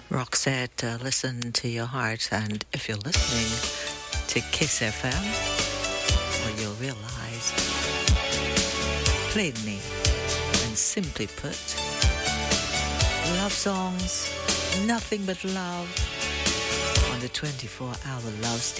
Roxette, listen to your heart. And if you're listening to Kiss FM, well, you'll realize plainly and simply put, love songs, nothing but love on the 24-hour love station.